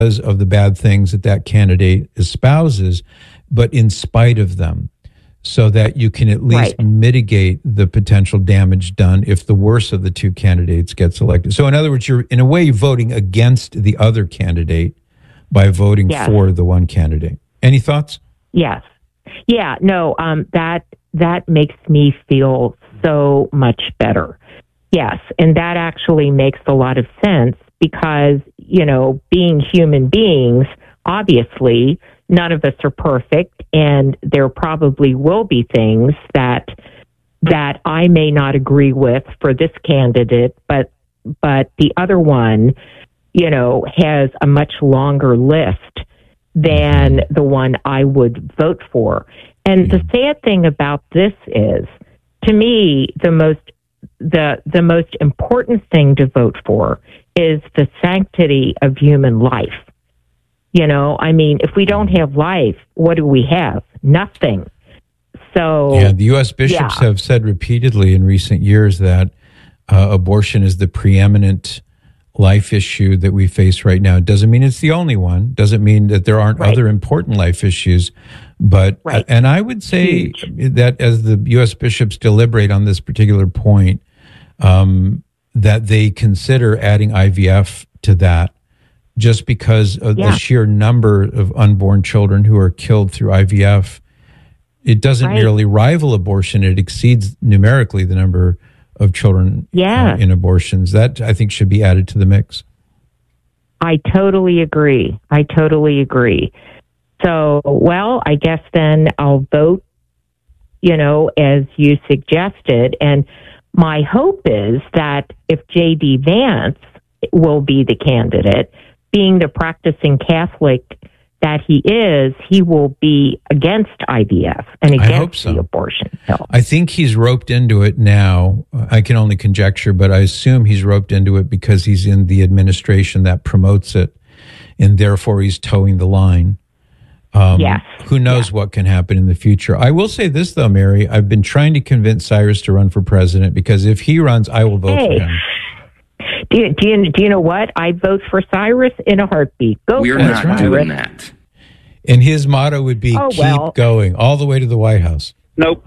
because of the bad things that that candidate espouses, but in spite of them, so that you can at least mitigate the potential damage done if the worst of the two candidates gets elected. So in other words, you're in a way voting against the other candidate by voting for the one candidate. Any thoughts? Yes. Yeah, no, that makes me feel so much better. Yes, and that actually makes a lot of sense because, you know, being human beings, obviously, none of us are perfect, and there probably will be things that I may not agree with for this candidate, but the other one, you know, has a much longer list than the one I would vote for. And the sad thing about this is, to me, the most important thing to vote for is the sanctity of human life. You know, I mean, if we don't have life, what do we have? Nothing. So, yeah, the U.S. bishops have said repeatedly in recent years that abortion is the preeminent life issue that we face right now. It doesn't mean it's the only one. Doesn't mean that there aren't other important life issues. But, and I would say that as the U.S. bishops deliberate on this particular point, that they consider adding IVF to that, just because of the sheer number of unborn children who are killed through IVF. It doesn't merely rival abortion. It exceeds numerically the number of children in abortions. That, I think, should be added to the mix. I totally agree. So, well, I guess then I'll vote, you know, as you suggested. And my hope is that if J.D. Vance will be the candidate, being the practicing Catholic that he is, he will be against IVF and against the abortion pill. I think he's roped into it now. I can only conjecture, but I assume he's roped into it because he's in the administration that promotes it, and therefore he's towing the line. Who knows what can happen in the future? I will say this, though, Mary. I've been trying to convince Cyrus to run for president because if he runs, I will vote for him. Do you know what? I vote for Cyrus in a heartbeat. We're not doing that. And his motto would be, keep going, all the way to the White House. Nope.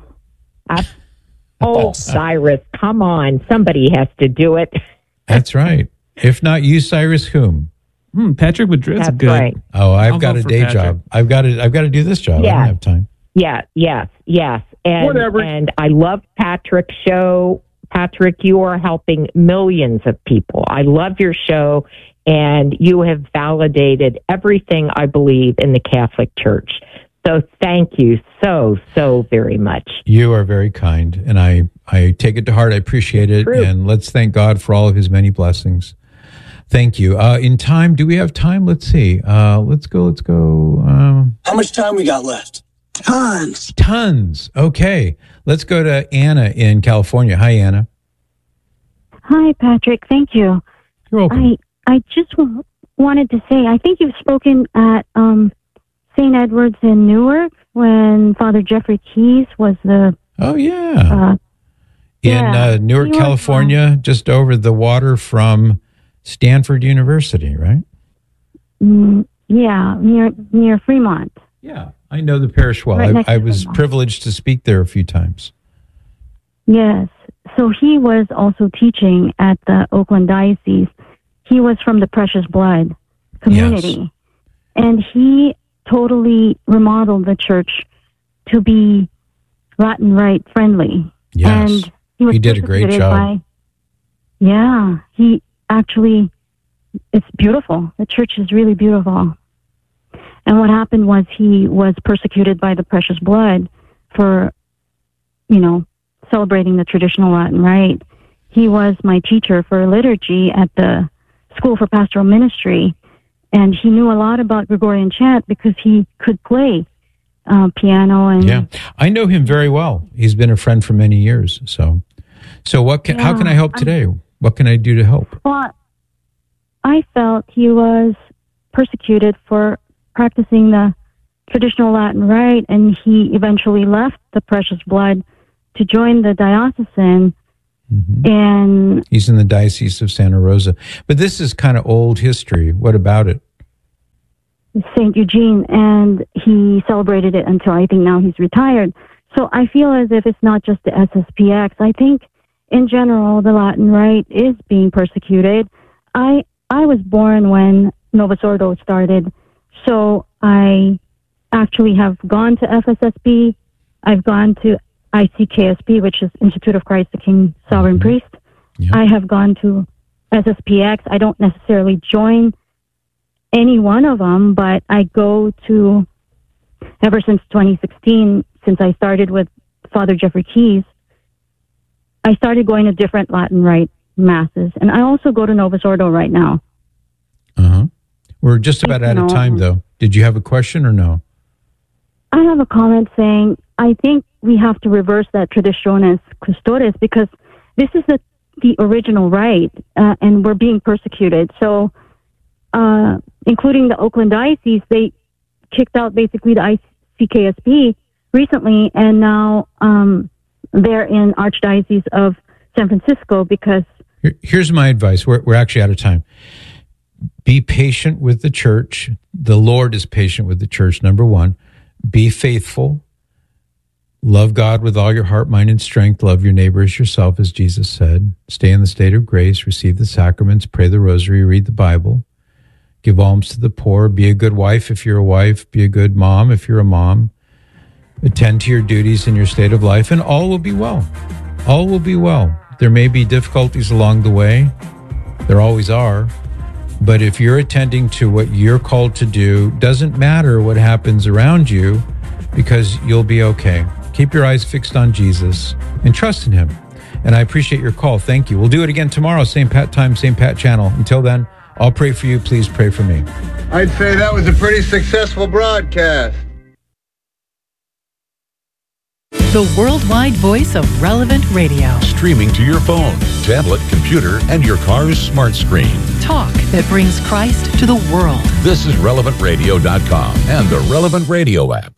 Cyrus, come on. Somebody has to do it. That's right. If not you, Cyrus, whom? Patrick Madrid's good. Right. Oh, I've got a day job. I've got to do this job. I don't have time. Yes. And, whatever. And I love Patrick's show. Patrick, you are helping millions of people. I love your show, and you have validated everything I believe in the Catholic Church. So thank you so very much. You are very kind, and I take it to heart. I appreciate it, and let's thank God for all of his many blessings. Thank you. In time, do we have time? Let's see. Let's go. How much time we got left? Tons. Okay. Let's go to Anna in California. Hi, Anna. Hi, Patrick. Thank you. You're welcome. I just wanted to say, I think you've spoken at St. Edward's in Newark when Father Jeffrey Keyes was the... Oh, yeah. In Newark, California, just over the water from Stanford University, right? Yeah, near Fremont. Yeah, I know the parish well. I was privileged to speak there a few times. Yes. So he was also teaching at the Oakland Diocese. He was from the Precious Blood community. Yes. And he totally remodeled the church to be Latin Rite friendly. Yes. And he did a great job. He actually, it's beautiful. The church is really beautiful. And what happened was he was persecuted by the Precious Blood for, celebrating the traditional Latin Rite. He was my teacher for liturgy at the School for Pastoral Ministry, and he knew a lot about Gregorian chant because he could play piano. And I know him very well. He's been a friend for many years. So how can I help today? What can I do to help? Well, I felt he was persecuted for practicing the traditional Latin Rite, and he eventually left the Precious Blood to join the diocesan. Mm-hmm. And he's in the Diocese of Santa Rosa. But this is kind of old history. What about it? St. Eugene, and he celebrated it until I think now he's retired. So I feel as if it's not just the SSPX. I think in general, the Latin Rite is being persecuted. I was born when Novus Ordo started, so I actually have gone to FSSP. I've gone to ICKSP, which is Institute of Christ the King Sovereign Priest. Yeah. I have gone to SSPX. I don't necessarily join any one of them, but I go to, ever since 2016, since I started with Father Jeffrey Keys, I started going to different Latin Rite masses. And I also go to Novus Ordo right now. Uh-huh. We're just about out of time, though. Did you have a question or no? I have a comment saying, I think we have to reverse that Traditionis Custodes, because this is the original rite, and we're being persecuted. So, including the Oakland Diocese, they kicked out basically the ICKSP recently, and now they're in Archdiocese of San Francisco because... Here's my advice. We're actually out of time. Be patient with the church. The Lord is patient with the church, number one. Be faithful. Love God with all your heart, mind, and strength. Love your neighbor as yourself, as Jesus said. Stay in the state of grace. Receive the sacraments. Pray the rosary. Read the Bible. Give alms to the poor. Be a good wife if you're a wife. Be a good mom if you're a mom. Attend to your duties in your state of life, and all will be well. All will be well. There may be difficulties along the way. There always are. But if you're attending to what you're called to do, doesn't matter what happens around you, because you'll be okay. Keep your eyes fixed on Jesus and trust in him. And I appreciate your call. Thank you. We'll do it again tomorrow, same Pat time, same Pat channel. Until then, I'll pray for you. Please pray for me. I'd say that was a pretty successful broadcast. The worldwide voice of Relevant Radio. Streaming to your phone, tablet, computer, and your car's smart screen. Talk that brings Christ to the world. This is RelevantRadio.com and the Relevant Radio app.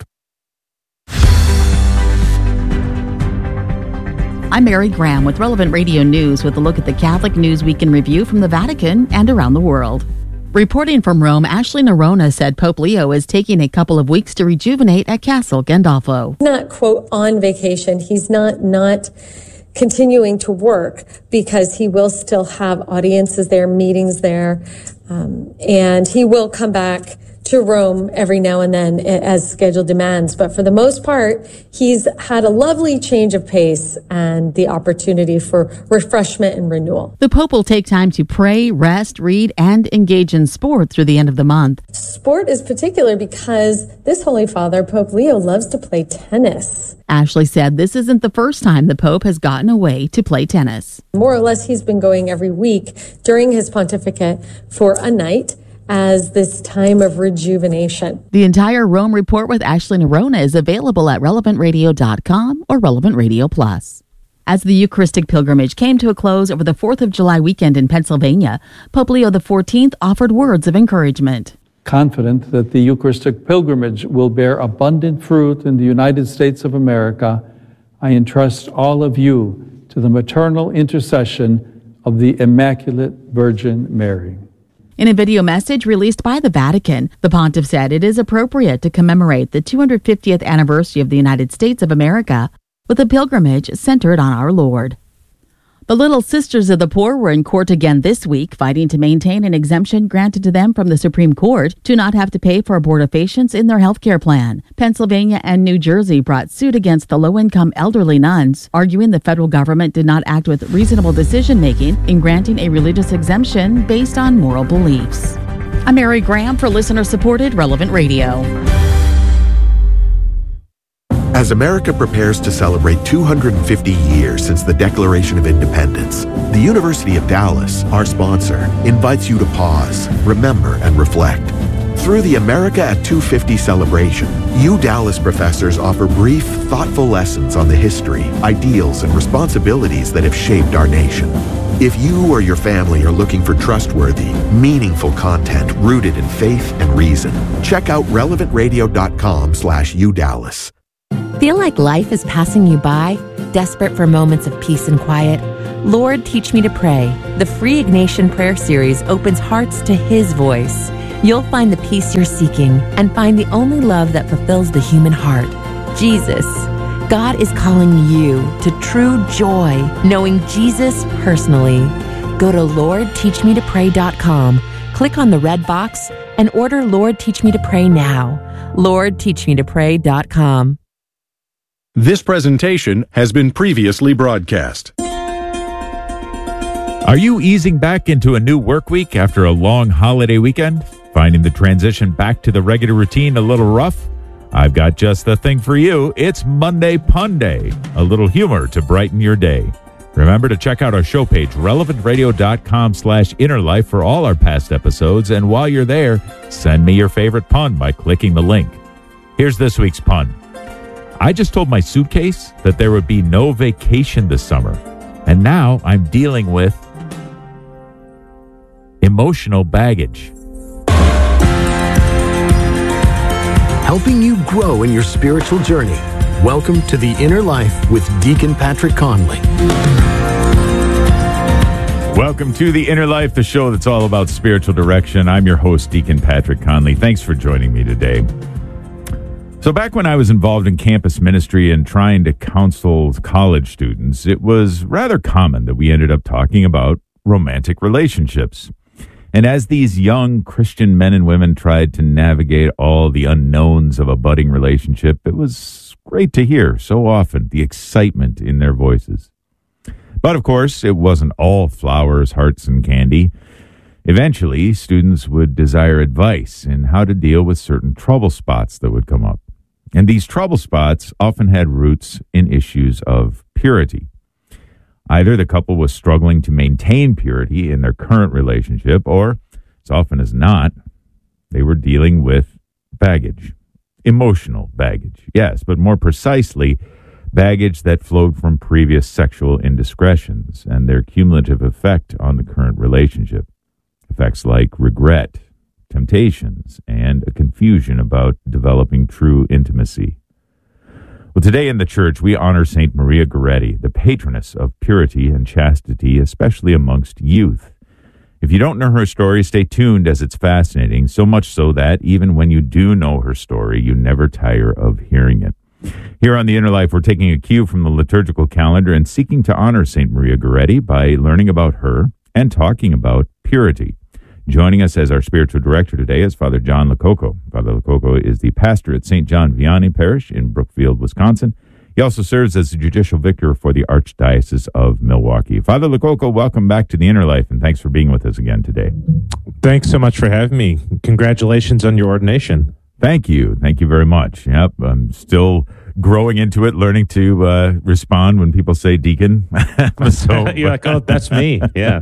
I'm Mary Graham with Relevant Radio News with a look at the Catholic News Week in Review from the Vatican and around the world. Reporting from Rome, Ashley Nerona said Pope Leo is taking a couple of weeks to rejuvenate at Castle Gandolfo. Not, quote, on vacation. He's not continuing to work because he will still have audiences there, meetings there, and he will come back to Rome every now and then as schedule demands. But for the most part, he's had a lovely change of pace and the opportunity for refreshment and renewal. The Pope will take time to pray, rest, read, and engage in sport through the end of the month. Sport is particular because this Holy Father, Pope Leo, loves to play tennis. Ashley said this isn't the first time the Pope has gotten away to play tennis. More or less, he's been going every week during his pontificate for a night as this time of rejuvenation. The entire Rome report with Ashley Nerona is available at relevantradio.com or Relevant Radio Plus. As the Eucharistic pilgrimage came to a close over the 4th of July weekend in Pennsylvania, Pope Leo XIV offered words of encouragement. Confident that the Eucharistic pilgrimage will bear abundant fruit in the United States of America, I entrust all of you to the maternal intercession of the Immaculate Virgin Mary. In a video message released by the Vatican, the pontiff said it is appropriate to commemorate the 250th anniversary of the United States of America with a pilgrimage centered on our Lord. The Little Sisters of the Poor were in court again this week, fighting to maintain an exemption granted to them from the Supreme Court to not have to pay for abortifacients in their health care plan. Pennsylvania and New Jersey brought suit against the low-income elderly nuns, arguing the federal government did not act with reasonable decision-making in granting a religious exemption based on moral beliefs. I'm Mary Graham for listener-supported Relevant Radio. As America prepares to celebrate 250 years since the Declaration of Independence, the University of Dallas, our sponsor, invites you to pause, remember, and reflect. Through the America at 250 celebration, Dallas professors offer brief, thoughtful lessons on the history, ideals, and responsibilities that have shaped our nation. If you or your family are looking for trustworthy, meaningful content rooted in faith and reason, check out relevantradio.com/UDallas. Feel like life is passing you by? Desperate for moments of peace and quiet? Lord, teach me to pray. The free Ignatian Prayer Series opens hearts to His voice. You'll find the peace you're seeking and find the only love that fulfills the human heart, Jesus. God is calling you to true joy, knowing Jesus personally. Go to LordTeachMeToPray.com, click on the red box, and order Lord Teach Me to Pray now. LordTeachMeToPray.com. This presentation has been previously broadcast. Are you easing back into a new work week after a long holiday weekend? Finding the transition back to the regular routine a little rough? I've got just the thing for you. It's Monday Pun Day, a little humor to brighten your day. Remember to check out our show page, relevantradio.com/innerlife, for all our past episodes. And while you're there, send me your favorite pun by clicking the link. Here's this week's pun. I just told my suitcase that there would be no vacation this summer. And now I'm dealing with emotional baggage. Helping you grow in your spiritual journey. Welcome to The Inner Life with Deacon Patrick Conley. Welcome to The Inner Life, the show that's all about spiritual direction. I'm your host, Deacon Patrick Conley. Thanks for joining me today. So back when I was involved in campus ministry and trying to counsel college students, it was rather common that we ended up talking about romantic relationships. And as these young Christian men and women tried to navigate all the unknowns of a budding relationship, it was great to hear so often the excitement in their voices. But of course, it wasn't all flowers, hearts, and candy. Eventually, students would desire advice in how to deal with certain trouble spots that would come up. And these trouble spots often had roots in issues of purity. Either the couple was struggling to maintain purity in their current relationship, or, as often as not, they were dealing with baggage. Emotional baggage, yes, but more precisely, baggage that flowed from previous sexual indiscretions and their cumulative effect on the current relationship. Effects like regret, temptations, and a confusion about developing true intimacy. Well, today in the church, we honor St. Maria Goretti, the patroness of purity and chastity, especially amongst youth. If you don't know her story, stay tuned, as it's fascinating, so much so that even when you do know her story, you never tire of hearing it. Here on The Inner Life, we're taking a cue from the liturgical calendar and seeking to honor St. Maria Goretti by learning about her and talking about purity. Joining us as our spiritual director today is Father John Lococo. Father Lococo is the pastor at St. John Vianney Parish in Brookfield, Wisconsin. He also serves as the judicial vicar for the Archdiocese of Milwaukee. Father Lococo, welcome back to The Inner Life, and thanks for being with us again today. Thanks so much for having me. Congratulations on your ordination. Thank you. Thank you very much. Yep, I'm still growing into it, learning to respond when people say deacon. So, you're like, oh, that's me. Yeah.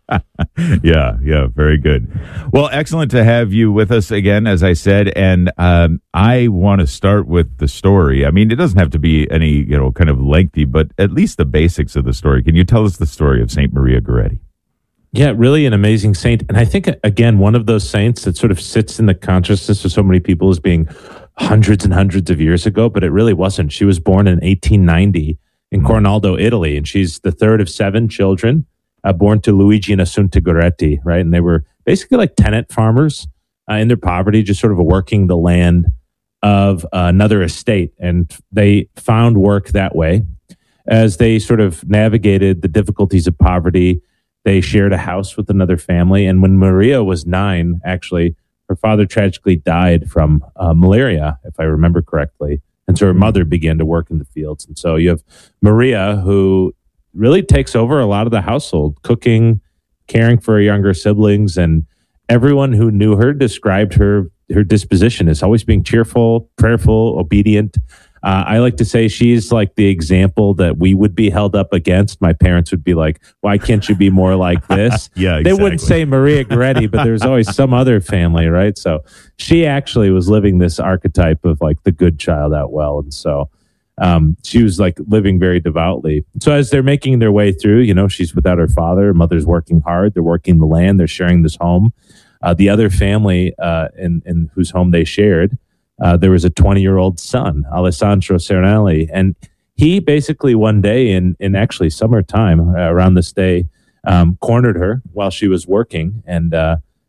Yeah, very good. Well, excellent to have you with us again, as I said, and I want to start with the story. I mean, it doesn't have to be any, kind of lengthy, but at least the basics of the story. Can you tell us the story of St. Maria Goretti? Yeah, really an amazing saint. And I think, again, one of those saints that sort of sits in the consciousness of so many people as being hundreds and hundreds of years ago, but it really wasn't. She was born in 1890 in Cornaldo, Italy, and she's the third of 7 children born to Luigi and Assunta Goretti, right? And they were basically like tenant farmers in their poverty, just sort of working the land of another estate. And they found work that way. As they sort of navigated the difficulties of poverty, they shared a house with another family. And when Maria was 9, actually, her father tragically died from malaria, if I remember correctly. And so her mother began to work in the fields. And so you have Maria, who really takes over a lot of the household, cooking, caring for her younger siblings. And everyone who knew her described her disposition as always being cheerful, prayerful, obedient. I like to say she's like the example that we would be held up against. My parents would be like, why can't you be more like this? Yeah, exactly. They wouldn't say Maria Goretti, but there's always some other family, right? So she actually was living this archetype of like the good child out well. And so she was like living very devoutly. So as they're making their way through, she's without her father. Her mother's working hard. They're working the land. They're sharing this home. The other family in whose home they shared, there was a 20-year-old son, Alessandro Cernelli, and he basically one day in actually summertime around this day cornered her while she was working and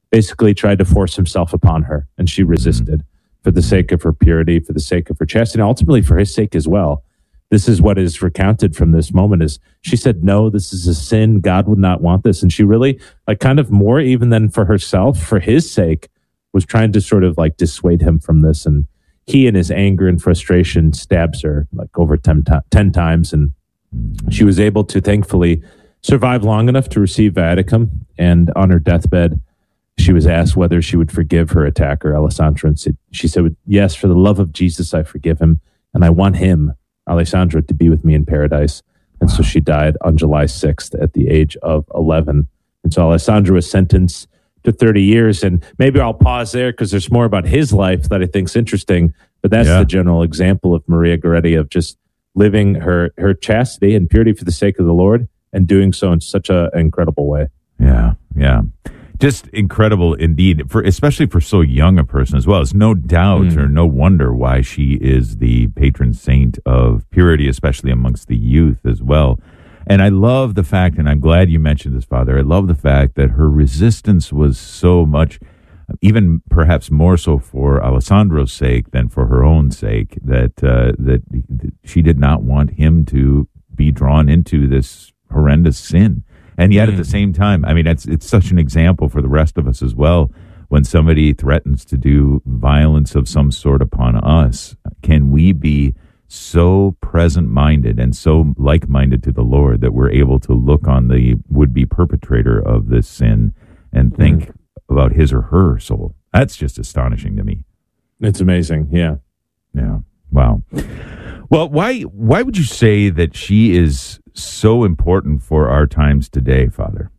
basically tried to force himself upon her, and she resisted for the sake of her purity, for the sake of her chastity, and ultimately for his sake as well. This is what is recounted from this moment is she said, no, this is a sin. God would not want this. And she really, like, kind of more even than for herself, for his sake, was trying to sort of like dissuade him from this. And he, in his anger and frustration, stabs her like over 10 times. And she was able to thankfully survive long enough to receive viaticum. And on her deathbed, she was asked whether she would forgive her attacker, Alessandro. And she said, yes, for the love of Jesus, I forgive him. And I want him, Alessandro, to be with me in paradise. And so she died on July 6th at the age of 11. And so Alessandro was sentenced to 30 years. And maybe I'll pause there because there's more about his life that I think is interesting. But that's the general example of Maria Goretti, of just living her chastity and purity for the sake of the Lord and doing so in such an incredible way. Yeah, yeah. Just incredible indeed, especially for so young a person as well. It's no doubt or no wonder why she is the patron saint of purity, especially amongst the youth as well. And I love the fact, and I'm glad you mentioned this, Father, I love the fact that her resistance was so much, even perhaps more so for Alessandro's sake than for her own sake, that she did not want him to be drawn into this horrendous sin. And yet at the same time, I mean, it's such an example for the rest of us as well. When somebody threatens to do violence of some sort upon us, can we be so present-minded and so like-minded to the Lord that we're able to look on the would-be perpetrator of this sin and think about his or her soul? That's just astonishing to me. It's amazing. Yeah. Yeah. Wow. Well, why would you say that she is so important for our times today, Father?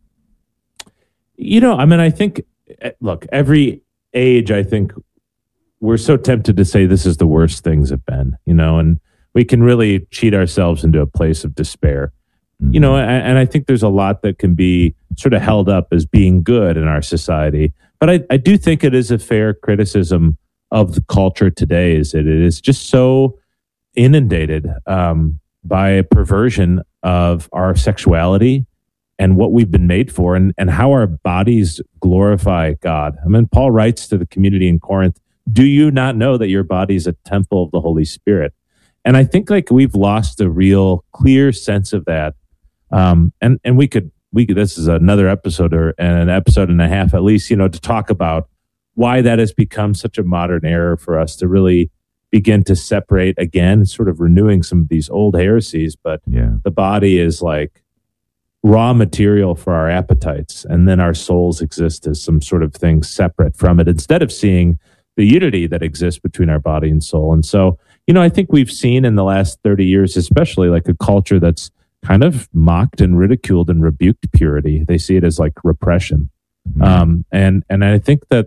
You know, I mean, I think, look, every age, I think we're so tempted to say this is the worst things have been, you know, and we can really cheat ourselves into a place of despair. You know, and I think there's a lot that can be sort of held up as being good in our society. But I do think it is a fair criticism of the culture today, is that it is just so inundated by a perversion of our sexuality and what we've been made for, and how our bodies glorify God. I mean, Paul writes to the community in Corinth, do you not know that your body is a temple of the Holy Spirit? And I think like we've lost a real clear sense of that. And we could, this is another episode or an episode and a half at least, you know, to talk about why that has become such a modern error for us to really begin to separate again, sort of renewing some of these old heresies. But the body is like raw material for our appetites, and then our souls exist as some sort of thing separate from it, instead of seeing the unity that exists between our body and soul. And so, you know, I think we've seen in the last 30 years, especially, like a culture that's kind of mocked and ridiculed and rebuked purity. They see it as like repression. And I think that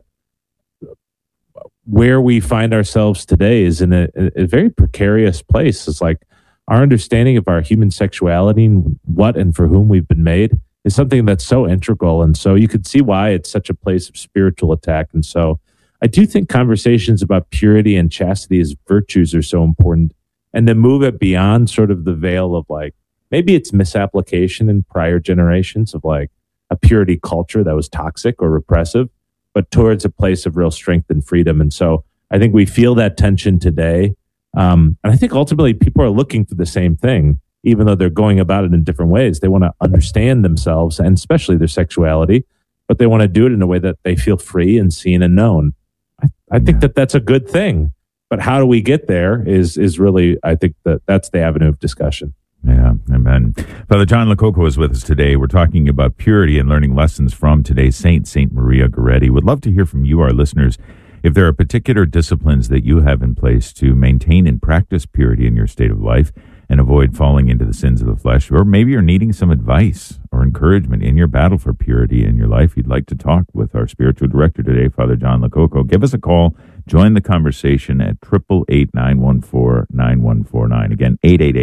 where we find ourselves today is in a very precarious place. It's like our understanding of our human sexuality and what and for whom we've been made is something that's so integral. And so you could see why it's such a place of spiritual attack. And so I do think conversations about purity and chastity as virtues are so important, and to move it beyond sort of the veil of like, maybe it's misapplication in prior generations of like a purity culture that was toxic or repressive, but towards a place of real strength and freedom. And so I think we feel that tension today. And I think ultimately people are looking for the same thing, even though they're going about it in different ways. They want to understand themselves and especially their sexuality, but they want to do it in a way that they feel free and seen and known. I think that that's a good thing. But how do we get there is really, I think that's the avenue of discussion. Yeah, amen. Father John Lococo is with us today. We're talking about purity and learning lessons from today's saint, Saint Maria Goretti. Would love to hear from you, our listeners, if there are particular disciplines that you have in place to maintain and practice purity in your state of life and avoid falling into the sins of the flesh, or maybe you're needing some advice or encouragement in your battle for purity in your life. You'd like to talk with our spiritual director today, Father John Lococo. Give us a call. Join the conversation at 888-914-9149. Again,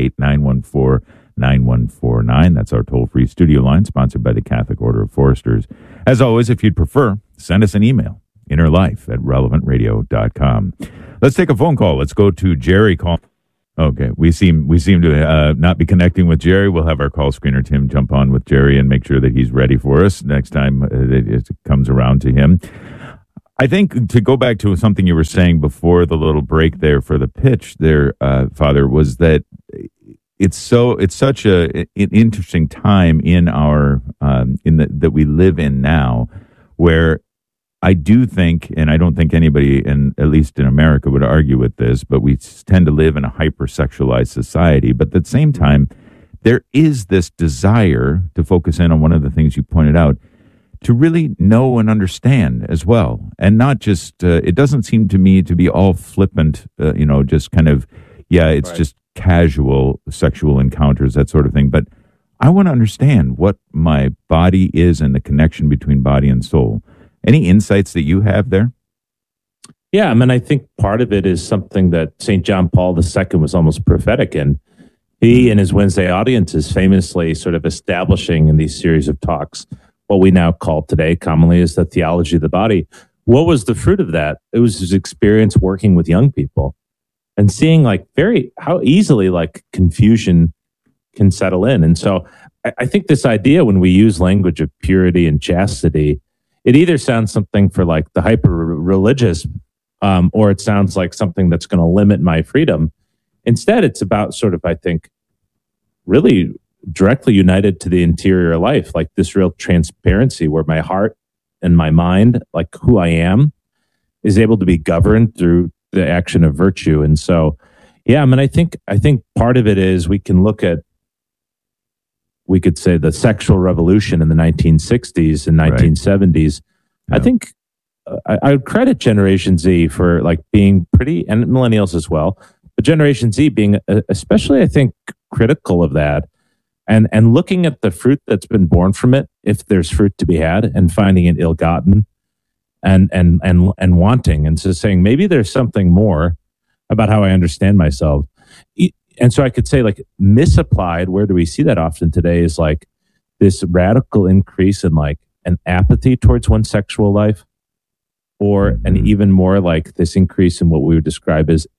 888-914-9149. That's our toll-free studio line, sponsored by the Catholic Order of Foresters. As always, if you'd prefer, send us an email, innerlife@relevantradio.com. Let's take a phone call. Let's go to Jerry. Okay. We seem to not be connecting with Jerry. We'll have our call screener, Tim, jump on with Jerry and make sure that he's ready for us next time it comes around to him. I think to go back to something you were saying before the little break there for the pitch there, Father, was that it's such an interesting time in our that we live in now, where I do think, and I don't think anybody, at least in America, would argue with this, but we tend to live in a hypersexualized society. But at the same time, there is this desire to focus in on one of the things you pointed out, to really know and understand as well. And not just, it doesn't seem to me to be all flippant, just kind of, it's just casual sexual encounters, that sort of thing. But I want to understand what my body is and the connection between body and soul. Any insights that you have there? Yeah, I mean, I think part of it is something that St. John Paul II was almost prophetic in. He and his Wednesday audiences famously sort of establishing in these series of talks what we now call today commonly is the theology of the body. What was the fruit of that? It was his experience working with young people and seeing how easily confusion can settle in. And so I think this idea, when we use language of purity and chastity, it either sounds something for the hyper religious, or it sounds like something that's going to limit my freedom. Instead, it's about sort of, I think, really directly united to the interior life, like this real transparency where my heart and my mind, like who I am, is able to be governed through the action of virtue. And so, I mean, I think part of it is we could say the sexual revolution in the 1960s and 1970s. Right. I think I would credit Generation Z for being pretty, and millennials as well, but Generation Z being especially, I think, critical of that and looking at the fruit that's been born from it, if there's fruit to be had, and finding it ill-gotten and wanting, and so saying maybe there's something more about how I understand myself. And so I could say, misapplied, where do we see that often today, is this radical increase in an apathy towards one's sexual life, or an even more this increase in what we would describe as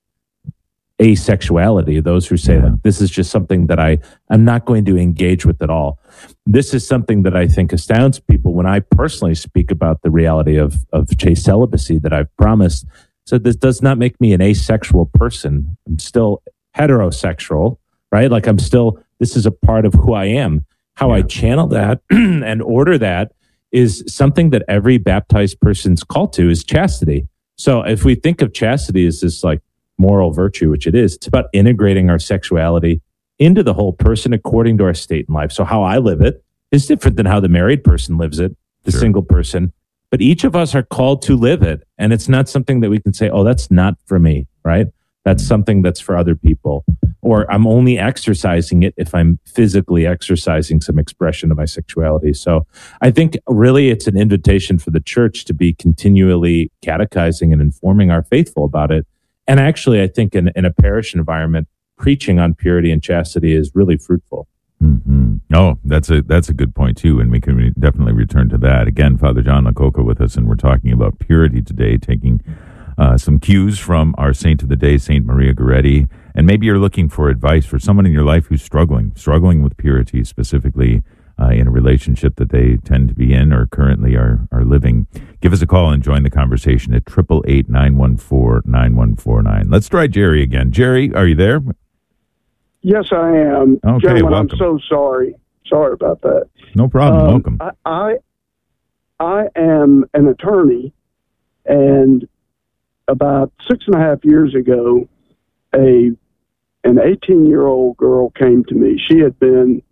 asexuality. Those who say this is just something that I'm not going to engage with at all. This is something that I think astounds people when I personally speak about the reality of chaste celibacy that I've promised. So this does not make me an asexual person. I'm still heterosexual, right? This is a part of who I am. How I channel that and order that is something that every baptized person's called to, is chastity. So if we think of chastity as this moral virtue, which it is, it's about integrating our sexuality into the whole person according to our state in life. So how I live it is different than how the married person lives it, the single person, but each of us are called to live it. And it's not something that we can say, oh, that's not for me, right? That's something that's for other people. Or I'm only exercising it if I'm physically exercising some expression of my sexuality. So I think really it's an invitation for the church to be continually catechizing and informing our faithful about it. And actually, I think in a parish environment, preaching on purity and chastity is really fruitful. Mm-hmm. Oh, that's a good point too, and we can definitely return to that. Again, Father John Lakota with us, and we're talking about purity today, taking some cues from our saint of the day, Saint Maria Goretti. And maybe you're looking for advice for someone in your life who's struggling with purity, specifically in a relationship that they tend to be in or currently are living. Give us a call and join the conversation at 888-914-9149. Let's try Jerry again. Jerry, are you there? Yes, I am. Okay, Gentlemen, welcome. I'm so sorry. Sorry about that. No problem. Welcome. I am an attorney, and about 6.5 years ago, an 18-year-old girl came to me. She had been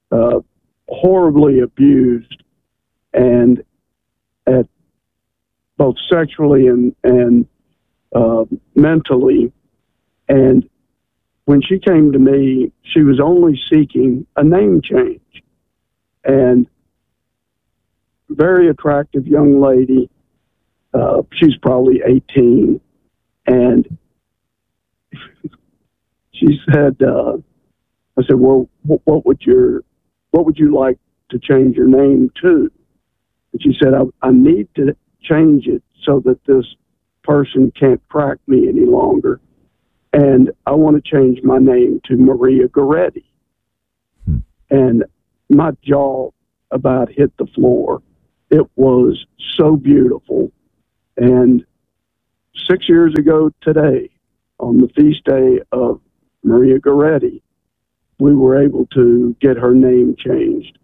horribly abused, and at both sexually and mentally. And when she came to me, she was only seeking a name change. And very attractive young lady. She's probably 18. And she said, I said, well, what would you like to change your name to? And she said, I need to change it so that this person can't track me any longer. And I want to change my name to Maria Goretti. And my jaw about hit the floor. It was so beautiful. And 6 years ago today, on the feast day of Maria Goretti, we were able to get her name changed.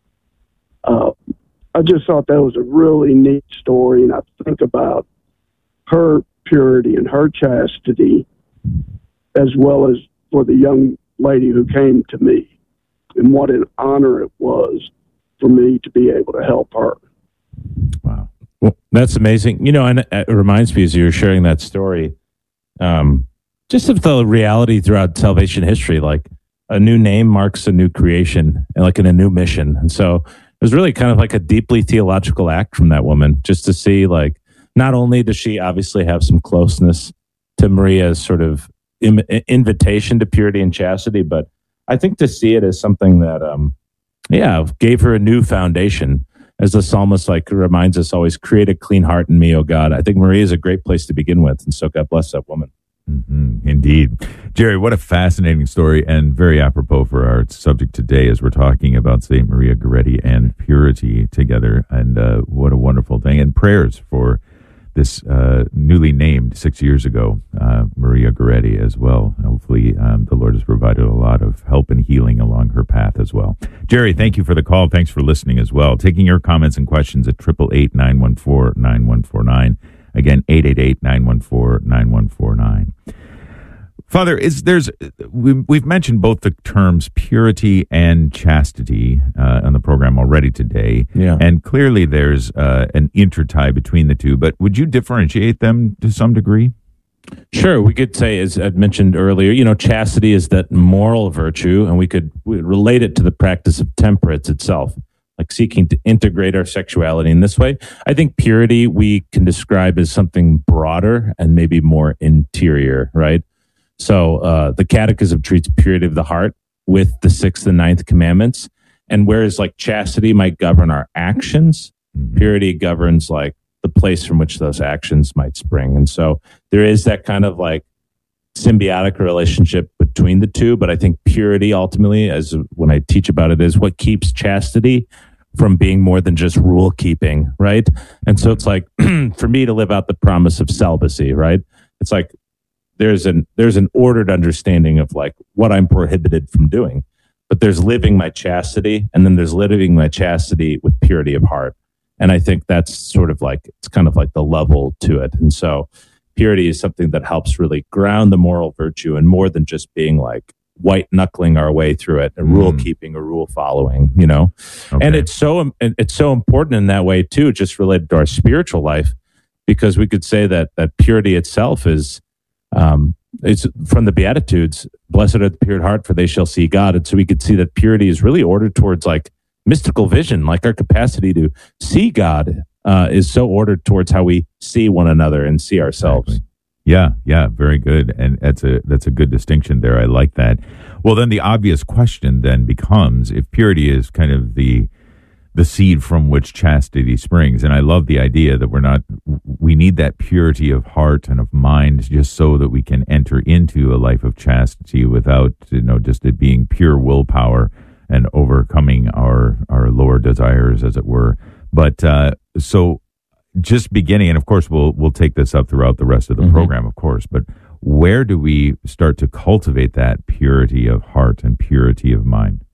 I just thought that was a really neat story, and I think about her purity and her chastity, as well as for the young lady who came to me, and what an honor it was for me to be able to help her. Wow. Well, that's amazing. And it reminds me, as you were sharing that story, just of the reality throughout salvation history, like a new name marks a new creation and like in a new mission. And so it was really kind of like a deeply theological act from that woman, just to see, like, not only does she obviously have some closeness to Maria's sort of invitation to purity and chastity, but I think to see it as something that, gave her a new foundation. As the psalmist reminds us always, create a clean heart in me, O God. I think Maria is a great place to begin with. And so God bless that woman. Mm-hmm. Indeed. Jerry, what a fascinating story, and very apropos for our subject today as we're talking about St. Maria Goretti and purity together. And what a wonderful thing. And prayers for this newly named 6 years ago, Maria Goretti as well. Hopefully the Lord has provided a lot of help and healing along her path as well. Jerry, thank you for the call. Thanks for listening as well. Taking your comments and questions at 888-914-9149. Again, 888-914-9149. Father, we've mentioned both the terms purity and chastity on the program already today, and clearly there's an intertie between the two, but would you differentiate them to some degree? Sure. We could say, as I mentioned earlier, chastity is that moral virtue, and we relate it to the practice of temperance itself, like seeking to integrate our sexuality in this way. I think purity we can describe as something broader and maybe more interior, right? So the Catechism treats purity of the heart with the 6th and 9th commandments. And whereas like chastity might govern our actions, purity governs like the place from which those actions might spring. And so there is that kind of like symbiotic relationship between the two. But I think purity ultimately, as when I teach about it, is what keeps chastity from being more than just rule keeping, right? And so it's like for me to live out the promise of celibacy, right? It's like there's an ordered understanding of like what I'm prohibited from doing, but there's living my chastity, and then there's living my chastity with purity of heart. And I think that's sort of like, it's kind of like the level to it. And so purity is something that helps really ground the moral virtue, and more than just being like white knuckling our way through it and rule keeping or rule following, Okay. And it's so important in that way too, just related to our spiritual life, because we could say that purity itself is, it's from the Beatitudes, blessed are the pure at heart, for they shall see God. And so we could see that purity is really ordered towards like mystical vision, like our capacity to see God is so ordered towards how we see one another and see ourselves. Exactly. Yeah, very good. And that's a good distinction there. I like that. Well, then the obvious question then becomes, if purity is kind of the seed from which chastity springs, and I love the idea that we need that purity of heart and of mind just so that we can enter into a life of chastity without, just it being pure willpower and overcoming our lower desires, as it were. But so just beginning, and of course we'll take this up throughout the rest of the program, of course, but where do we start to cultivate that purity of heart and purity of mind?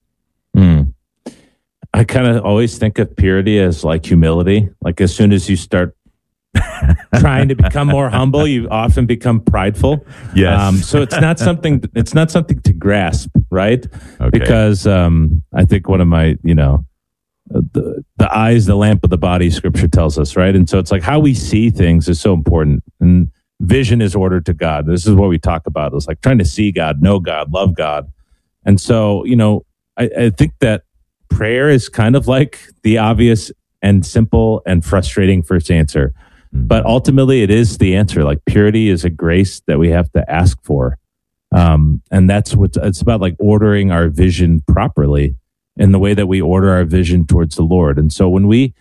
I kind of always think of purity as like humility. Like as soon as you start trying to become more humble, you often become prideful. Yes. So it's not something to grasp, right? Okay. Because I think one of my, the eye is the lamp of the body, Scripture tells us, right? And so it's like how we see things is so important. And vision is ordered to God. This is what we talk about. It's like trying to see God, know God, love God. And so, I think that prayer is kind of like the obvious and simple and frustrating first answer. But ultimately, it is the answer. Like purity is a grace that we have to ask for. And that's what it's about, like ordering our vision properly in the way that we order our vision towards the Lord. And so when we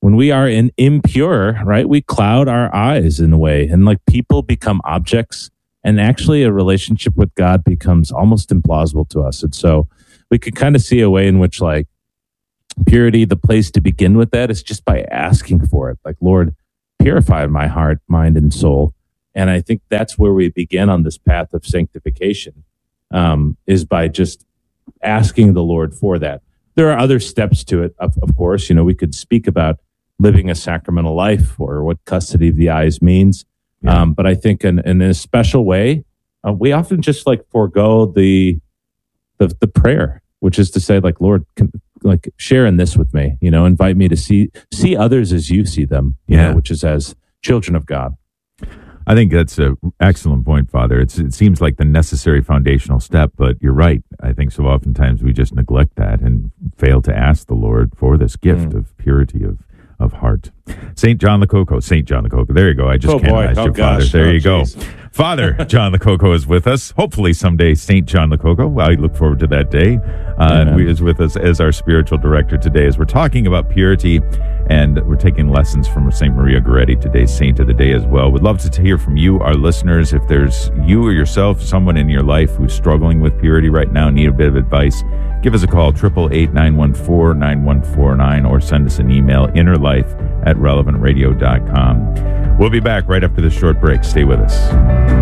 are impure, right, we cloud our eyes in a way, and like people become objects And actually a relationship with God becomes almost implausible to us. And so we could kind of see a way in which like purity, the place to begin with that is just by asking for it. Like, Lord, purify my heart, mind, and soul. And I think that's where we begin on this path of sanctification, is by just asking the Lord for that. There are other steps to it, of course. You know, we could speak about living a sacramental life or what custody of the eyes means. Yeah. But I think in a special way, we often just like forego the prayer, which is to say, like, Lord, share in this with me, you know, invite me to see others as you see them, you know, which is as children of God. I think that's an excellent point, Father. It seems like the necessary foundational step, but you're right. I think so oftentimes we just neglect that and fail to ask the Lord for this gift of purity of heart. St. John the Coco. There you go. I just canonized you, Father. There you go. Father John the Coco is with us. Hopefully someday St. John the Coco. I look forward to that day. He is with us as our spiritual director today as we're talking about purity, and we're taking lessons from St. Maria Goretti, today's saint of the day as well. We'd love to hear from you, our listeners. If there's you or yourself, someone in your life who's struggling with purity right now, need a bit of advice, give us a call, 888-914-9149, or send us an email, innerlife@relevantradio.com. We'll be back right after this short break. Stay with us.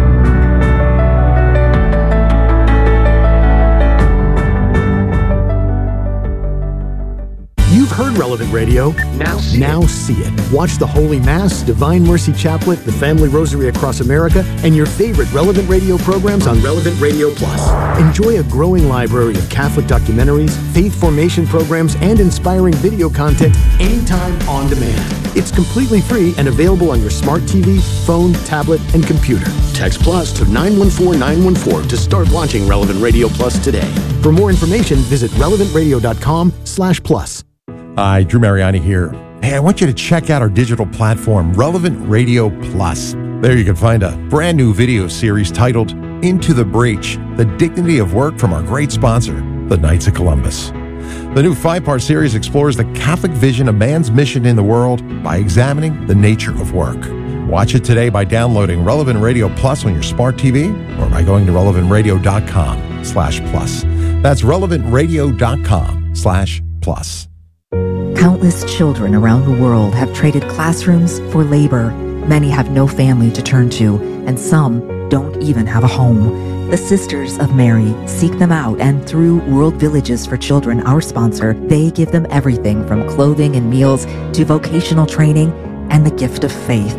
You've heard Relevant Radio. Now see it. Watch the Holy Mass, Divine Mercy Chaplet, the Family Rosary Across America, and your favorite Relevant Radio programs on Relevant Radio Plus. Enjoy a growing library of Catholic documentaries, faith formation programs, and inspiring video content anytime on demand. It's completely free and available on your smart TV, phone, tablet, and computer. Text Plus to 914-914 to start watching Relevant Radio Plus today. For more information, visit relevantradio.com/plus. Hi, Drew Mariani here. Hey, I want you to check out our digital platform, Relevant Radio Plus. There you can find a brand new video series titled Into the Breach, The Dignity of Work from our great sponsor, the Knights of Columbus. The new 5-part series explores the Catholic vision of man's mission in the world by examining the nature of work. Watch it today by downloading Relevant Radio Plus on your smart TV or by going to relevantradio.com/plus. That's relevantradio.com/plus. Countless children around the world have traded classrooms for labor. Many have no family to turn to, and some don't even have a home. The Sisters of Mary seek them out, and through World Villages for Children, our sponsor, they give them everything from clothing and meals to vocational training and the gift of faith.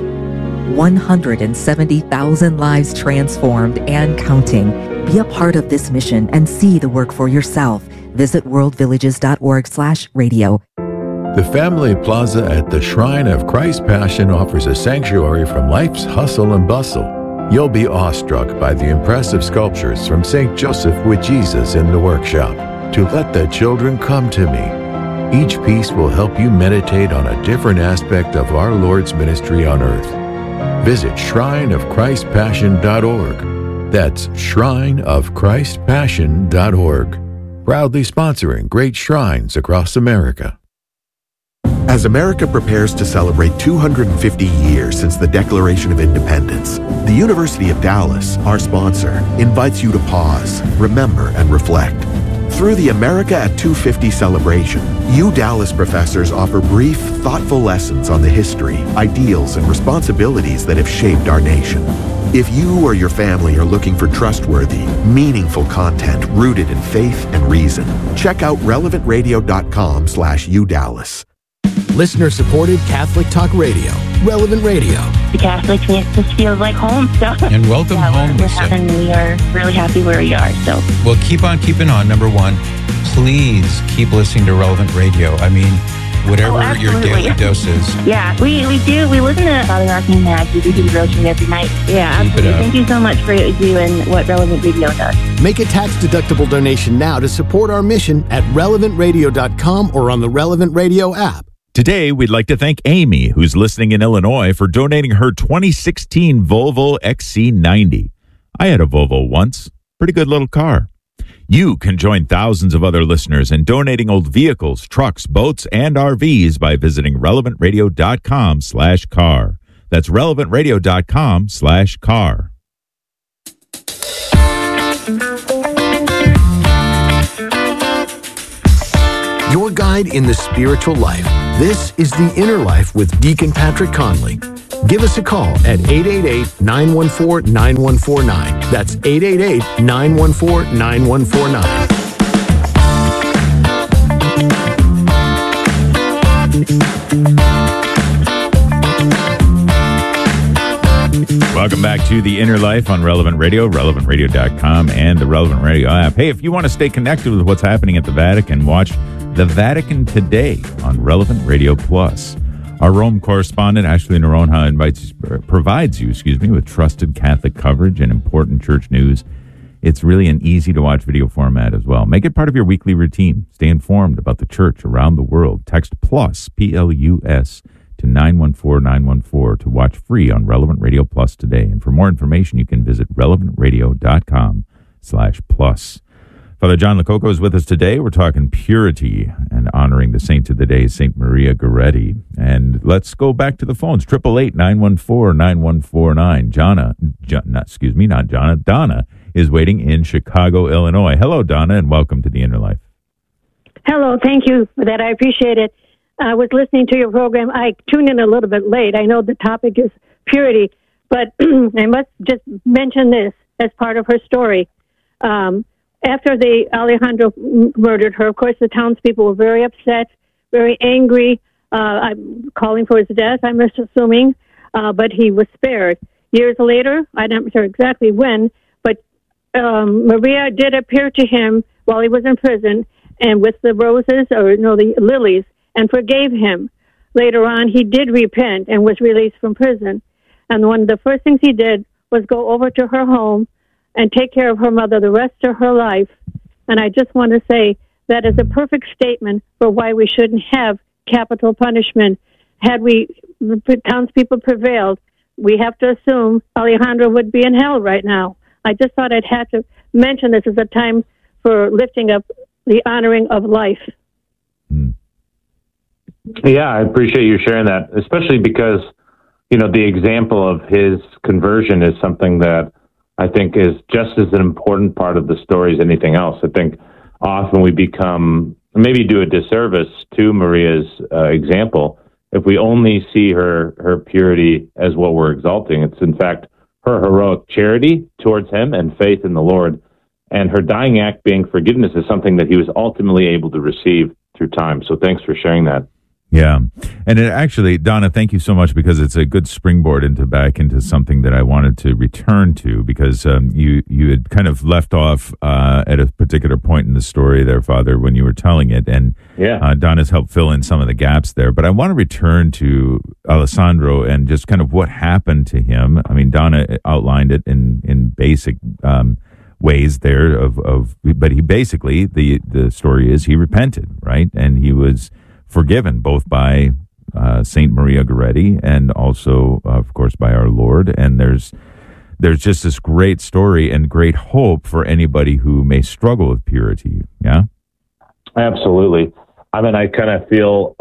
170,000 lives transformed and counting. Be a part of this mission and see the work for yourself. Visit worldvillages.org/radio. The Family Plaza at the Shrine of Christ Passion offers a sanctuary from life's hustle and bustle. You'll be awestruck by the impressive sculptures from St. Joseph with Jesus in the workshop, To Let the Children Come to Me. Each piece will help you meditate on a different aspect of our Lord's ministry on earth. Visit shrineofchristpassion.org. That's shrineofchristpassion.org. Proudly sponsoring great shrines across America. As America prepares to celebrate 250 years since the Declaration of Independence, the University of Dallas, our sponsor, invites you to pause, remember, and reflect. Through the America at 250 celebration, Dallas professors offer brief, thoughtful lessons on the history, ideals, and responsibilities that have shaped our nation. If you or your family are looking for trustworthy, meaningful content rooted in faith and reason, check out relevantradio.com/UDallas. Listener-supported Catholic Talk Radio, Relevant Radio. The Catholic just feels like home. So. And welcome home. And we are really happy where we are. So. Well, keep on keeping on. Number one, please keep listening to Relevant Radio. I mean, whatever your daily dose is. Yeah, we do. We listen to Father Mark and Mag. We do the devotion every night. Yeah, absolutely. Thank you so much for what you do and what Relevant Radio does. Make a tax-deductible donation now to support our mission at relevantradio.com or on the Relevant Radio app. Today, we'd like to thank Amy, who's listening in Illinois, for donating her 2016 Volvo XC90. I had a Volvo once. Pretty good little car. You can join thousands of other listeners in donating old vehicles, trucks, boats, and RVs by visiting relevantradio.com/car. That's relevantradio.com/car. Your guide in the spiritual life. This is The Inner Life with Deacon Patrick Conley. Give us a call at 888-914-9149. That's 888-914-9149. Welcome back to The Inner Life on Relevant Radio, relevantradio.com, and the Relevant Radio app. Hey, if you want to stay connected with what's happening at the Vatican, watch The Vatican Today on Relevant Radio Plus. Our Rome correspondent, Ashley Noronha, provides you with trusted Catholic coverage and important church news. It's really an easy-to-watch video format as well. Make it part of your weekly routine. Stay informed about the church around the world. Text PLUS, P-L-U-S, to 914-914 to watch free on Relevant Radio Plus today. And for more information, you can visit relevantradio.com/plus. Father John Lococo is with us today. We're talking purity and honoring the saint of the day, St. Maria Goretti. And let's go back to the phones. 888-914-9149. Donna is waiting in Chicago, Illinois. Hello, Donna, and welcome to The Inner Life. Hello, thank you for that. I appreciate it. I was listening to your program. I tuned in a little bit late. I know the topic is purity, but I must just mention this as part of her story. After Alejandro murdered her, of course, the townspeople were very upset, very angry. I'm calling for his death, I'm assuming, but he was spared. Years later, I'm not sure exactly when, but Maria did appear to him while he was in prison, and with the the lilies, and forgave him. Later on, he did repent and was released from prison. And one of the first things he did was go over to her home and take care of her mother the rest of her life. And I just want to say that is a perfect statement for why we shouldn't have capital punishment. Had the townspeople prevailed, we have to assume Alejandro would be in hell right now. I just thought I'd have to mention this as a time for lifting up the honoring of life. Yeah, I appreciate you sharing that, especially because, the example of his conversion is something that I think is just as an important part of the story as anything else. I think often we maybe do a disservice to Maria's example if we only see her purity as what we're exalting. It's in fact her heroic charity towards him and faith in the Lord, and her dying act being forgiveness is something that he was ultimately able to receive through time. So thanks for sharing that. Yeah. And Donna, thank you so much, because it's a good springboard back into something that I wanted to return to, because you had kind of left off at a particular point in the story there, Father, when you were telling it. And Donna's helped fill in some of the gaps there. But I want to return to Alessandro and just kind of what happened to him. I mean, Donna outlined it in basic ways there but he basically, the story is he repented, right? And he was forgiven both by Saint Maria Goretti and also, of course, by our Lord. And there's just this great story and great hope for anybody who may struggle with purity. Yeah, absolutely. I mean, I kind of feel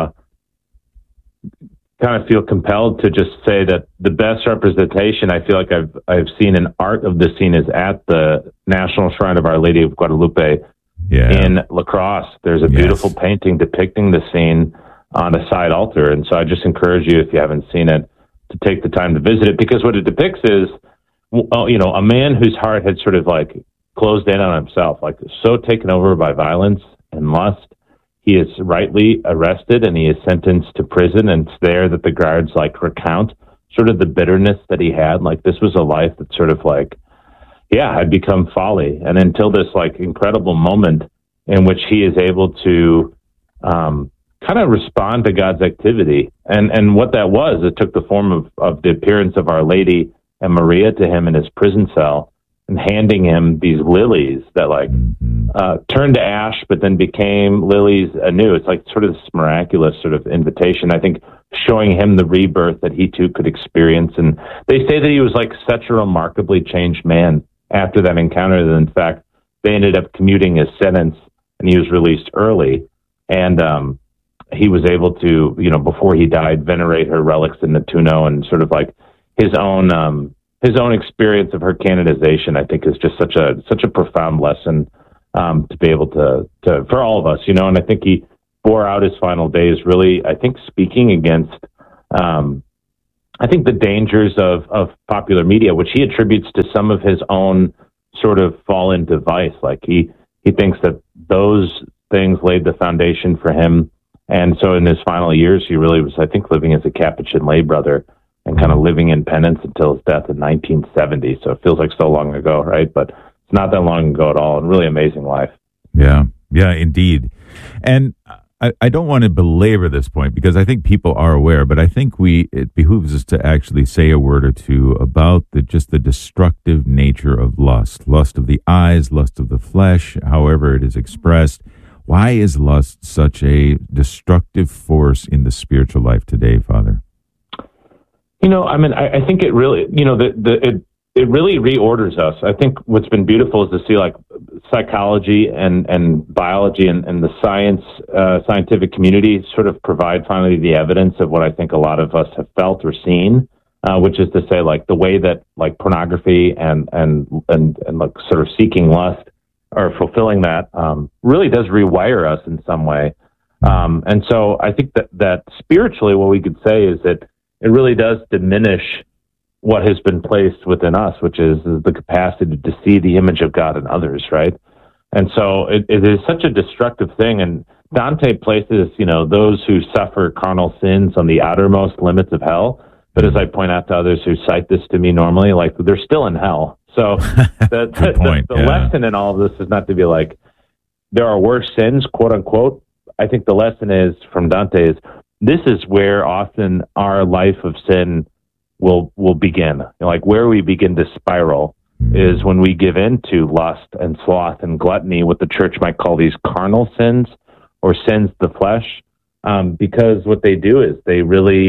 compelled to just say that the best representation I feel like I've seen in art of the scene is at the National Shrine of Our Lady of Guadalupe. In La Crosse, there's a beautiful painting depicting the scene on a side altar. And so I just encourage you, if you haven't seen it, to take the time to visit it, because what it depicts is, a man whose heart had sort of like closed in on himself, like so taken over by violence and lust. He is rightly arrested and he is sentenced to prison. And it's there that the guards recount sort of the bitterness that he had. Like, this was a life that sort of had become folly. And until this incredible moment in which he is able to kind of respond to God's activity. And what that was, it took the form of the appearance of Our Lady and Maria to him in his prison cell and handing him these lilies that turned to ash, but then became lilies anew. It's sort of this miraculous sort of invitation, I think, showing him the rebirth that he too could experience. And they say that he was such a remarkably changed man after that encounter, that in fact they ended up commuting his sentence and he was released early. And he was able to, before he died, venerate her relics in Nettuno, and sort of his own his own experience of her canonization, I think, is just such a profound lesson to be able to for all of us, you know. And I think he bore out his final days really, I think, speaking against, I think, the dangers of popular media, which he attributes to some of his own sort of fall into vice. Like he thinks that those things laid the foundation for him. And so in his final years, he really was, I think, living as a Capuchin lay brother and kind of living in penance until his death in 1970. So it feels like so long ago, right? But it's not that long ago at all, and really amazing life. Yeah, indeed. And I don't want to belabor this point because I think people are aware, but I think it behooves us to actually say a word or two about the destructive nature of lust of the eyes, lust of the flesh, however it is expressed. Why is lust such a destructive force in the spiritual life today, Father? You know, I mean, I think it really, you know, it really reorders us. I think what's been beautiful is to see like psychology and biology and the scientific community sort of provide finally the evidence of what I think a lot of us have felt or seen, which is to say like the way that like pornography and like sort of seeking lust or fulfilling that really does rewire us in some way. And so I think that spiritually what we could say is that it really does diminish what has been placed within us, which is the capacity to see the image of God in others, right? And so it is such a destructive thing. And Dante places, you know, those who suffer carnal sins on the outermost limits of hell. But as I point out to others who cite this to me normally, like they're still in hell. So the lesson in all of this is not to be like, there are worse sins, quote unquote. I think the lesson is from Dante is this is where often our life of sin will begin. You know, like where we begin to spiral is when we give in to lust and sloth and gluttony, what the church might call these carnal sins or sins of the flesh, because what they do is they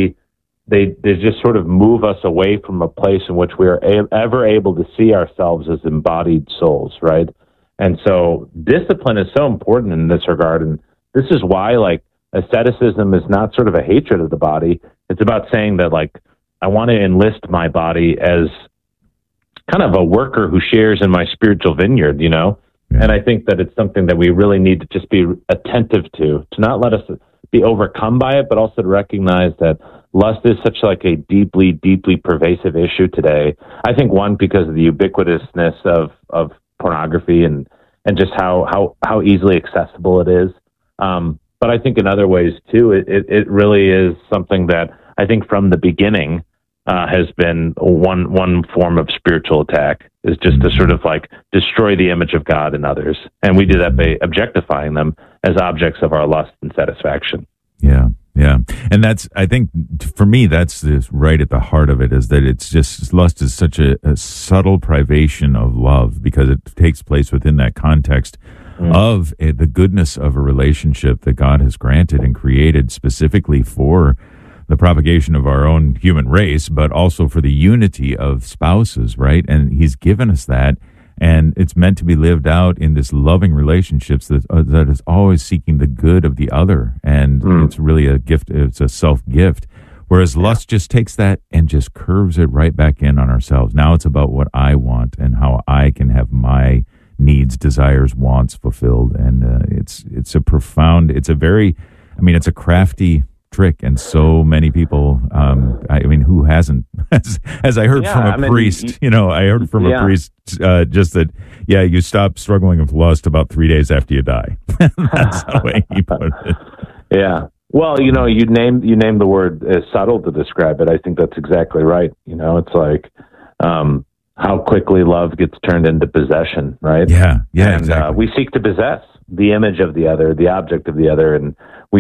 just sort of move us away from a place in which we are ever able to see ourselves as embodied souls, right? And so discipline is so important in this regard, and this is why like asceticism is not sort of a hatred of the body. It's about saying that like I want to enlist my body as kind of a worker who shares in my spiritual vineyard, you know? Yeah. And I think that it's something that we really need to just be attentive to not let us be overcome by it, but also to recognize that lust is such like a deeply, deeply pervasive issue today. I think one, because of the ubiquitousness of pornography and just how easily accessible it is. But I think in other ways too, it really is something that I think from the beginning has been one form of spiritual attack, is just to sort of like destroy the image of God in others. And we do that by objectifying them as objects of our lust and satisfaction. Yeah. Yeah. And that's, I think for me, that's right at the heart of it, is that it's just, lust is such a subtle privation of love because it takes place within that context of the goodness of a relationship that God has granted and created specifically for the propagation of our own human race, but also for the unity of spouses, right? And he's given us that, and it's meant to be lived out in this loving relationships that is always seeking the good of the other, and it's really a gift. It's a self-gift, whereas lust just takes that and just curves it right back in on ourselves. Now it's about what I want and how I can have my needs, desires, wants fulfilled, and it's a profound, it's a crafty trick, and so many people, I mean, who hasn't, as I heard from a priest, I heard from a priest just that, you stop struggling with lust about 3 days after you die. That's the way he put it. Yeah. Well, you named the word subtle to describe it. I think that's exactly right. It's like, how quickly love gets turned into possession, right? Yeah, and, exactly. We seek to possess the image of the other, the object of the other, and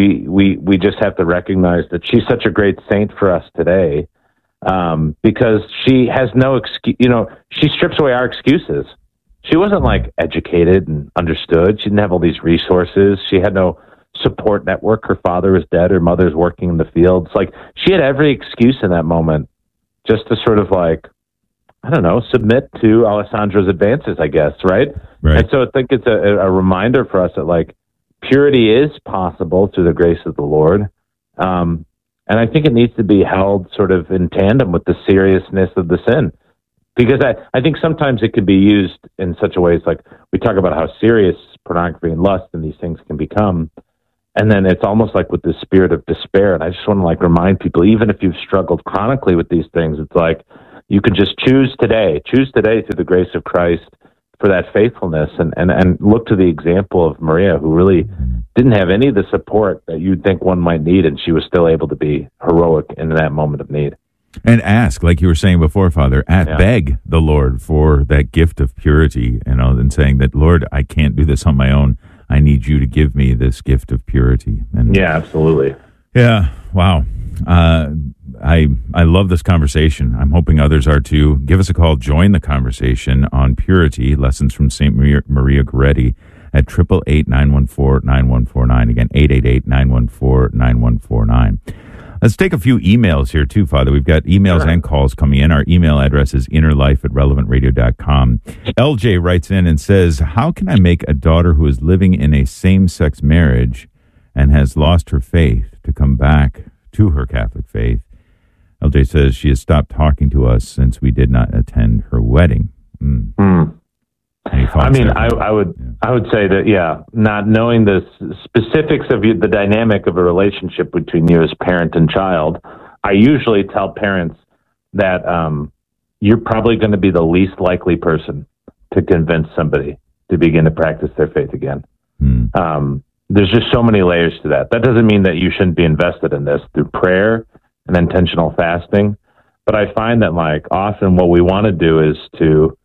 we just have to recognize that she's such a great saint for us today, because she has no excuse. She strips away our excuses. She wasn't like educated and understood. She didn't have all these resources. She had no support network. Her father was dead. Her mother's working in the fields. Like, she had every excuse in that moment just to sort of like, I don't know, submit to Alessandro's advances, I guess, right? And so I think it's a reminder for us that, like, purity is possible through the grace of the Lord. And I think it needs to be held sort of in tandem with the seriousness of the sin. Because I think sometimes it could be used in such a way, it's like we talk about how serious pornography and lust and these things can become. And then it's almost like with the spirit of despair. And I just want to like remind people, even if you've struggled chronically with these things, it's like you can just choose today through the grace of Christ for that faithfulness and look to the example of Maria, who really didn't have any of the support that you'd think one might need. And she was still able to be heroic in that moment of need. And ask, like you were saying before, Father, beg the Lord for that gift of purity, and saying that, Lord, I can't do this on my own. I need you to give me this gift of purity. And yeah, absolutely. Yeah. Wow. I love this conversation. I'm hoping others are too. Give us a call. Join the conversation on purity, lessons from St. Maria Goretti at 888-914-9149. Again, 888-914-9149. Let's take a few emails here too, Father. We've got emails and calls coming in. Our email address is innerlife@relevantradio.com. LJ writes in and says, how can I make a daughter who is living in a same-sex marriage and has lost her faith to come back to her Catholic faith? LJ says she has stopped talking to us since we did not attend her wedding. I mean, I would say that, not knowing the specifics of the dynamic of a relationship between you as parent and child, I usually tell parents that you're probably going to be the least likely person to convince somebody to begin to practice their faith again. There's just so many layers to that. That doesn't mean that you shouldn't be invested in this through prayer and intentional fasting. But I find that like often what we want to do is to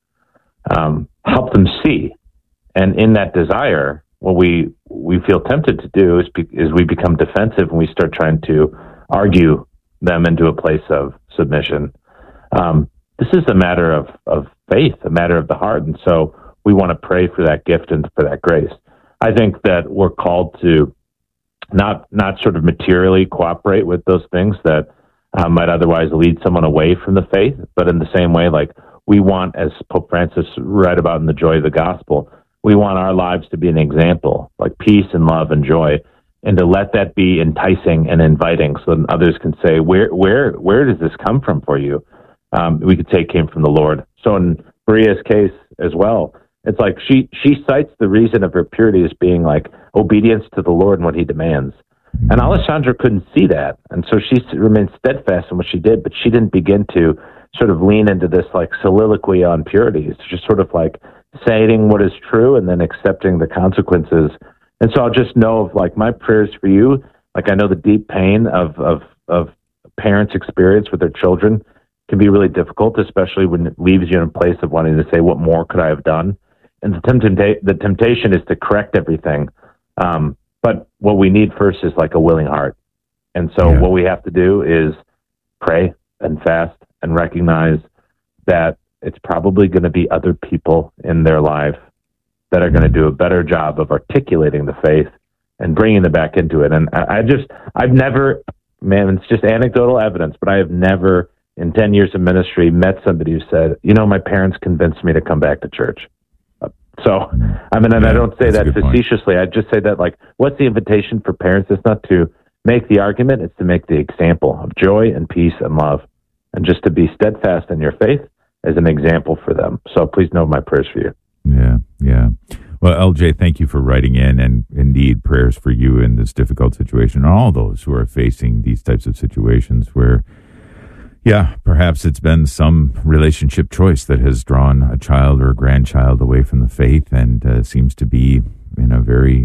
help them see. And in that desire, what we feel tempted to do is we become defensive and we start trying to argue them into a place of submission. This is a matter of faith, a matter of the heart. And so we want to pray for that gift and for that grace. I think that we're called to not sort of materially cooperate with those things that might otherwise lead someone away from the faith, but in the same way, like we want, as Pope Francis wrote about in The Joy of the Gospel, we want our lives to be an example, like peace and love and joy, and to let that be enticing and inviting so that others can say, where does this come from for you? We could say it came from the Lord. So in Maria's case as well, it's like she cites the reason of her purity as being like obedience to the Lord and what he demands. And Alessandra couldn't see that. And so she remained steadfast in what she did, but she didn't begin to sort of lean into this like soliloquy on purity. It's just sort of like saying what is true and then accepting the consequences. And so I'll just know of like my prayers for you. Like I know the deep pain of parents' experience with their children can be really difficult, especially when it leaves you in a place of wanting to say, what more could I have done? And the temptation is to correct everything. But what we need first is like a willing heart. And so what we have to do is pray and fast and recognize that it's probably going to be other people in their life that are going to do a better job of articulating the faith and bringing them back into it. And I've never, man, it's just anecdotal evidence, but I have never in 10 years of ministry met somebody who said, my parents convinced me to come back to church. So, I mean, and I don't say that facetiously. I just say that, like, what's the invitation for parents? It's not to make the argument. It's to make the example of joy and peace and love, and just to be steadfast in your faith as an example for them. So please know my prayers for you. Yeah. Well, LJ, thank you for writing in, and indeed prayers for you in this difficult situation, and all those who are facing these types of situations where, perhaps it's been some relationship choice that has drawn a child or a grandchild away from the faith, and seems to be in a very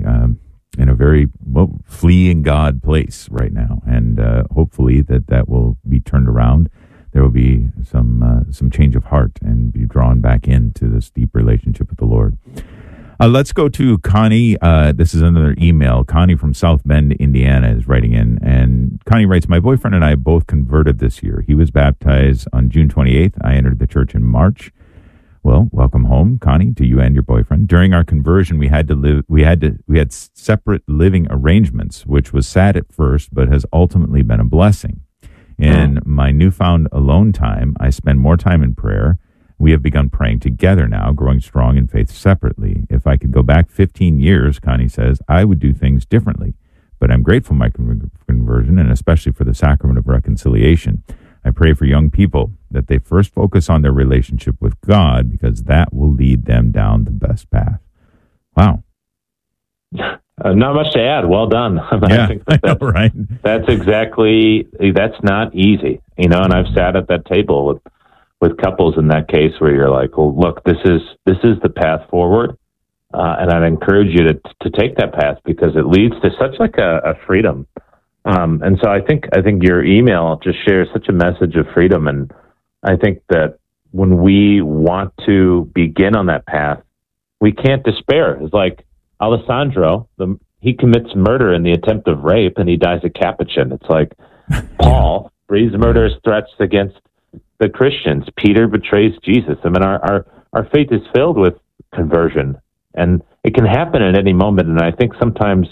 fleeing God place right now. And hopefully that will be turned around. There will be some change of heart and be drawn back into this deep relationship with the Lord. Let's go to Connie. This is another email. Connie from South Bend, Indiana is writing in. And Connie writes, my boyfriend and I both converted this year. He was baptized on June 28th. I entered the church in March. Well, welcome home, Connie, to you and your boyfriend. During our conversion, we had separate living arrangements, which was sad at first, but has ultimately been a blessing. In my newfound alone time, I spend more time in prayer. We have begun praying together now, growing strong in faith separately. If I could go back 15 years, Connie says, I would do things differently. But I'm grateful for my conversion, and especially for the sacrament of reconciliation. I pray for young people that they first focus on their relationship with God, because that will lead them down the best path. Wow. Not much to add. Well done. I know, right? That's not easy, and I've sat at that table with couples in that case where you're like, well, look, this is the path forward. And I'd encourage you to take that path, because it leads to such like a freedom. And so I think your email just shares such a message of freedom. And I think that when we want to begin on that path, we can't despair. It's like Alessandro, he commits murder in the attempt of rape, and he dies a Capuchin. It's like Paul breathes murderous threats against the Christians. Peter betrays Jesus. I mean, our faith is filled with conversion, and it can happen at any moment. And I think sometimes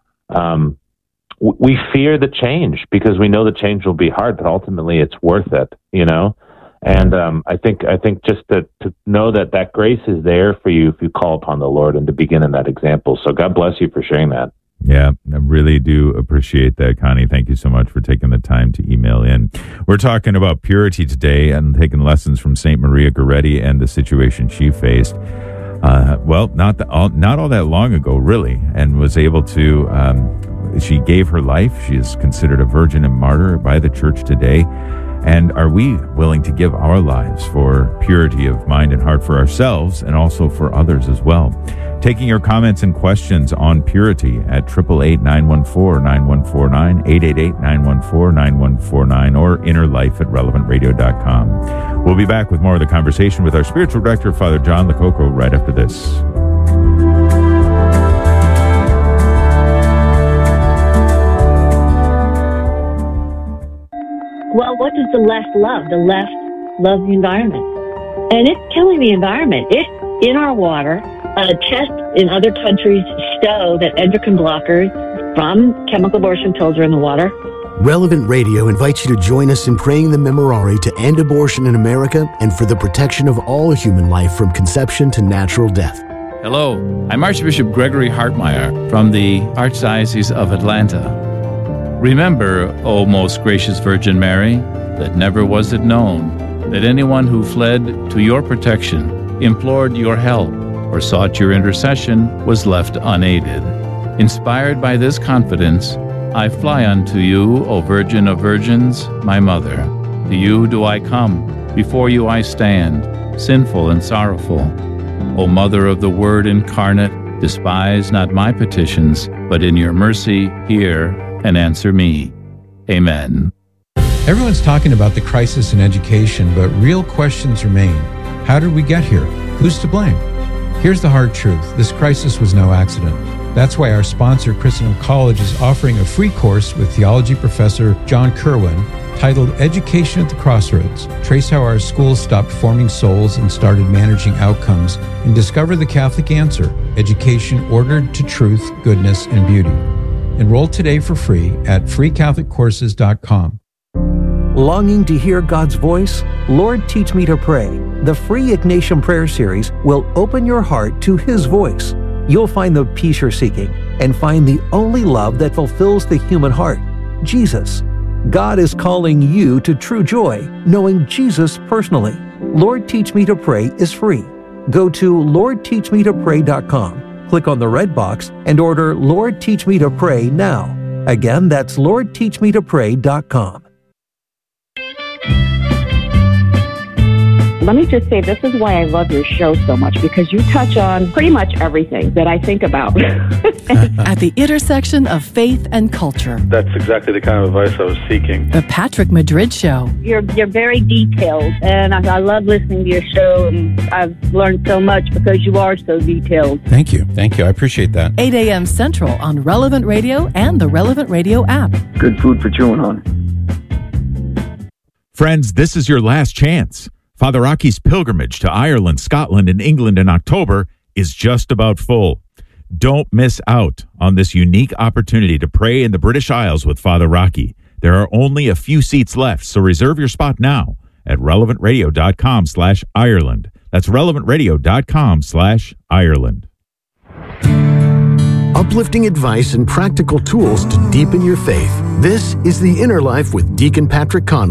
we fear the change because we know the change will be hard, but ultimately it's worth it, And I think just to know that grace is there for you if you call upon the Lord, and to begin in that example. So God bless you for sharing that. Yeah, I really do appreciate that, Connie. Thank you so much for taking the time to email in. We're talking about purity today and taking lessons from St. Maria Goretti and the situation she faced. Not all that long ago, really, and was able to. She gave her life. She is considered a virgin and martyr by the Church today. And are we willing to give our lives for purity of mind and heart for ourselves and also for others as well? Taking your comments and questions on purity at 888-914-9149, 888-914-9149, or innerlife@relevantradio.com. We'll be back with more of the conversation with our spiritual director, Father John Lococo, right after this. Well, what does the left love? The left loves the environment. And it's killing the environment. It's in our water. Tests in other countries show that endocrine blockers from chemical abortion pills are in the water. Relevant Radio invites you to join us in praying the Memorare to end abortion in America and for the protection of all human life from conception to natural death. Hello, I'm Archbishop Gregory Hartmeyer from the Archdiocese of Atlanta. Remember, O most gracious Virgin Mary, that never was it known that anyone who fled to your protection, implored your help, or sought your intercession was left unaided. Inspired by this confidence, I fly unto you, O Virgin of Virgins, my Mother. To you do I come, before you I stand, sinful and sorrowful. O Mother of the Word incarnate, despise not my petitions, but in your mercy hear and answer me. Amen. Everyone's talking about the crisis in education, but real questions remain. How did we get here? Who's to blame? Here's the hard truth. This crisis was no accident. That's why our sponsor, Christendom College, is offering a free course with theology professor John Kerwin titled Education at the Crossroads. Trace how our schools stopped forming souls and started managing outcomes, and discover the Catholic answer: education ordered to truth, goodness, and beauty. Enroll today for free at freecatholiccourses.com. Longing to hear God's voice? Lord, Teach Me to Pray. The free Ignatian Prayer Series will open your heart to His voice. You'll find the peace you're seeking and find the only love that fulfills the human heart, Jesus. God is calling you to true joy, knowing Jesus personally. Lord, Teach Me to Pray is free. Go to LordTeachMeToPray.com. Click on the red box and order Lord Teach Me to Pray now. Again, that's LordTeachMeToPray.com. Let me just say, this is why I love your show so much, because you touch on pretty much everything that I think about. At the intersection of faith and culture. That's exactly the kind of advice I was seeking. The Patrick Madrid Show. You're very detailed, and I love listening to your show, and I've learned so much because you are so detailed. Thank you. I appreciate that. 8 a.m. Central on Relevant Radio and the Relevant Radio app. Good food for chewing on. Friends, this is your last chance. Father Rocky's pilgrimage to Ireland, Scotland, and England in October is just about full. Don't miss out on this unique opportunity to pray in the British Isles with Father Rocky. There are only a few seats left, so reserve your spot now at relevantradio.com/Ireland. That's relevantradio.com/Ireland. Uplifting advice and practical tools to deepen your faith. This is The Inner Life with Deacon Patrick Conley.